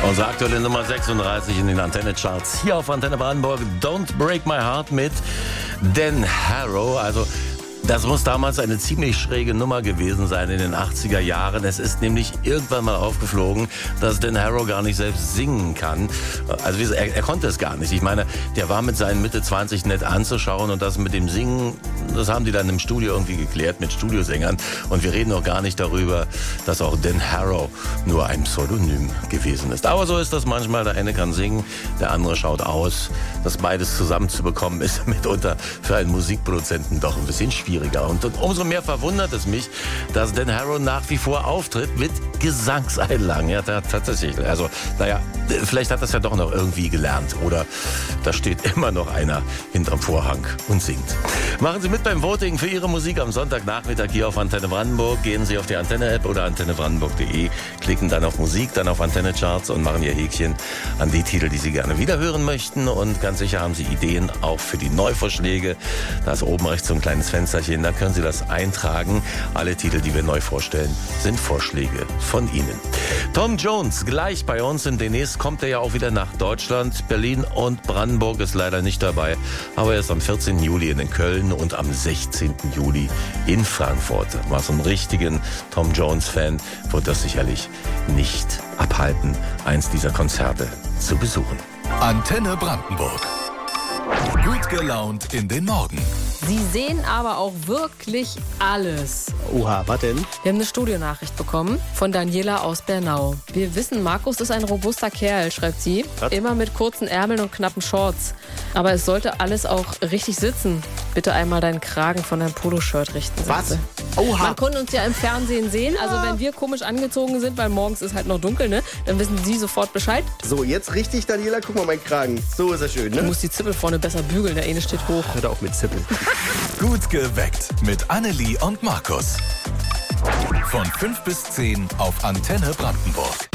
Unsere aktuelle Nummer 36 in den Antenne-Charts. Hier auf Antenne Brandenburg. Don't Break My Heart mit Dan Harrow. Also das muss damals eine ziemlich schräge Nummer gewesen sein in den 80er Jahren. Es ist nämlich irgendwann mal aufgeflogen, dass Dan Harrow gar nicht selbst singen kann. Also er konnte es gar nicht. Ich meine, der war mit seinen Mitte 20 nett anzuschauen und das mit dem Singen, das haben die dann im Studio irgendwie geklärt mit Studiosängern. Und wir reden auch gar nicht darüber, dass auch Dan Harrow nur ein Pseudonym gewesen ist. Aber so ist das manchmal. Der eine kann singen, der andere schaut aus. Das beides zusammenzubekommen ist mitunter für einen Musikproduzenten doch ein bisschen schwierig. Und umso mehr verwundert es mich, dass Dan Harrow nach wie vor auftritt mit Gesangseinlagen. Ja, tatsächlich. Also, vielleicht hat das ja doch noch irgendwie gelernt. Oder da steht immer noch einer hinterm Vorhang und singt. Machen Sie mit beim Voting für Ihre Musik am Sonntagnachmittag hier auf Antenne Brandenburg. Gehen Sie auf die Antenne-App oder antennebrandenburg.de, klicken dann auf Musik, dann auf Antenne-Charts und machen Ihr Häkchen an die Titel, die Sie gerne wiederhören möchten. Und ganz sicher haben Sie Ideen auch für die Neuvorschläge. Da ist oben rechts so ein kleines Fensterchen. Da können Sie das eintragen. Alle Titel, die wir neu vorstellen, sind Vorschläge von Ihnen. Tom Jones gleich bei uns und demnächst kommt er ja auch wieder nach Deutschland. Berlin und Brandenburg ist leider nicht dabei, aber er ist am 14. Juli in Köln und am 16. Juli in Frankfurt. War so ein richtigen Tom Jones-Fan, wird das sicherlich nicht abhalten, eins dieser Konzerte zu besuchen. Antenne Brandenburg. Gut gelaunt in den Morgen. Sie sehen aber auch wirklich alles. Oha, was denn? Wir haben eine Studionachricht bekommen von Daniela aus Bernau. Wir wissen, Markus ist ein robuster Kerl, schreibt sie. Was? Immer mit kurzen Ärmeln und knappen Shorts. Aber es sollte alles auch richtig sitzen. Bitte einmal deinen Kragen von deinem Poloshirt richten. sagt Was? sie. Oha. Man konnte uns ja im Fernsehen sehen. Also wenn wir komisch angezogen sind, weil morgens ist halt noch dunkel, ne? Dann wissen Sie sofort Bescheid. So, jetzt richtig, Daniela, guck mal, mein Kragen. So ist er schön, Du ne? musst die Zippel vorne besser bügeln, der eine steht hoch. Hört auf mit Zippeln. Gut geweckt mit Annelie und Markus. Von 5 bis 10 auf Antenne Brandenburg.